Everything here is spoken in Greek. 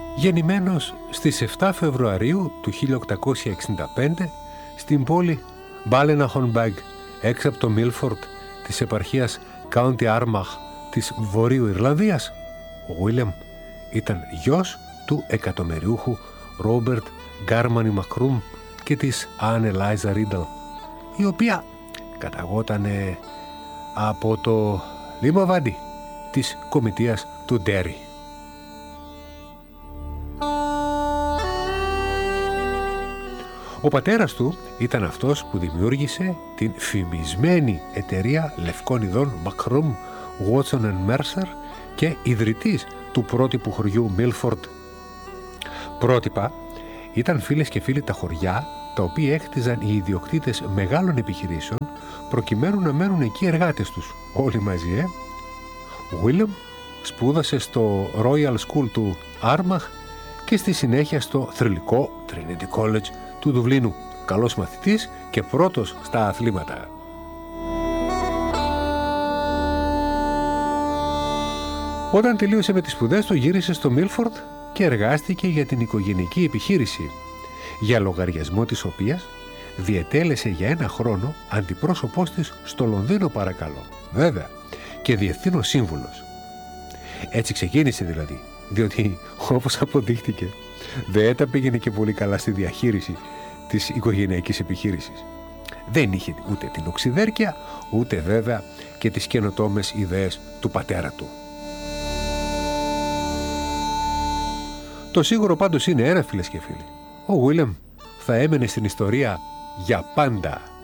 Γεννημένος στις 7 Φεβρουαρίου του 1865 στην πόλη Μπάλεναχονμπέγ, έξω από το Μίλφορντ της επαρχίας County Armagh της Βορείου Ιρλανδίας, ο Βίλιαμ ήταν γιος του εκατομμυριούχου Ρόμπερτ Γκάρμανι Μακρούμ και της Άν Ελάιζα Ρίνταλ, η οποία καταγότανε από το Λίμοβάντι της κομιτείας του Ντέρι. Ο πατέρας του ήταν αυτός που δημιούργησε την φημισμένη εταιρεία λευκών ειδών Macrum, Watson & Mercer και ιδρυτής του πρότυπου χωριού Milford. Πρότυπα ήταν φίλες και φίλοι τα χωριά τα οποία έκτιζαν οι ιδιοκτήτες μεγάλων επιχειρήσεων προκειμένου να μένουν εκεί οι εργάτες τους, όλοι μαζί. Ο Βίλιαμ σπούδασε στο Royal School του Armagh και στη συνέχεια στο θρυλικό Trinity College του Δουβλίνου, καλός μαθητής και πρώτος στα αθλήματα. Όταν τελείωσε με τις σπουδές του, γύρισε στο Μίλφορντ και εργάστηκε για την οικογενειακή επιχείρηση, για λογαριασμό της οποίας διετέλεσε για 1 χρόνο αντιπρόσωπός της στο Λονδίνο, παρακαλώ, βέβαια, και διευθύνων σύμβουλος. Έτσι ξεκίνησε δηλαδή, διότι όπως αποδείχτηκε δεν τα πήγαινε και πολύ καλά στη διαχείριση της οικογενειακής επιχείρησης. Δεν είχε ούτε την οξυδέρκεια, ούτε βέβαια και τις καινοτόμες ιδέες του πατέρα του. Το σίγουρο πάντως είναι ένα, φίλες και φίλοι: ο Βίλιαμ θα έμενε στην ιστορία για πάντα.